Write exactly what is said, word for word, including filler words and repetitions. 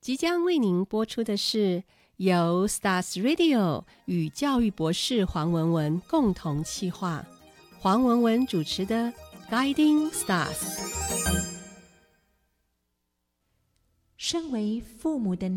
即将为您播出的是由 Stars Radio 与教育博士黄文文共同企划，黄文文主持的 Guiding Stars。 身为父母的